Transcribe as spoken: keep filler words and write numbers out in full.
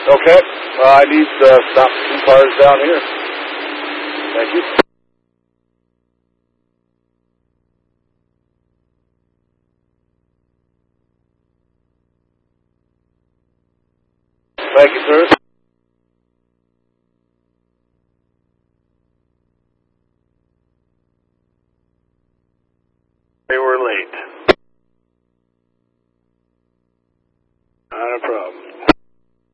Okay. Uh, I need to stop two cars down here. Thank you. Thank you, sir. They were late.